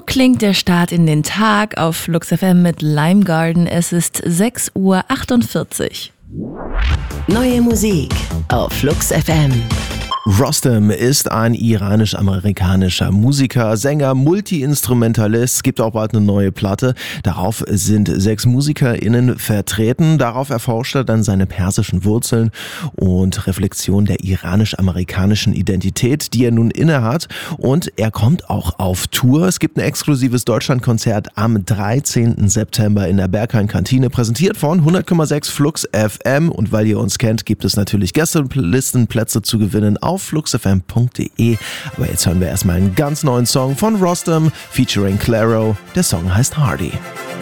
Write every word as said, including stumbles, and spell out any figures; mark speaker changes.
Speaker 1: klingt der Start in den Tag auf Flux F M mit Lime Garden. Es ist sechs Uhr achtundvierzig.
Speaker 2: Neue Musik auf Flux F M.
Speaker 3: Rostam ist ein iranisch-amerikanischer Musiker, Sänger, Multi-Instrumentalist. Es gibt auch bald eine neue Platte. Darauf sind sechs MusikerInnen vertreten. Darauf erforscht er dann seine persischen Wurzeln und Reflexion der iranisch-amerikanischen Identität, die er nun innehat. Und er kommt auch auf Tour. Es gibt ein exklusives Deutschlandkonzert am dreizehnten September in der Berghain-Kantine, präsentiert von hundert Komma sechs Flux F M. Und weil ihr uns kennt, gibt es natürlich Gästelistenplätze zu gewinnen auf flux f m punkt d e. Aber jetzt hören wir erstmal einen ganz neuen Song von Rostam featuring Clairo. Der Song heißt Hardy.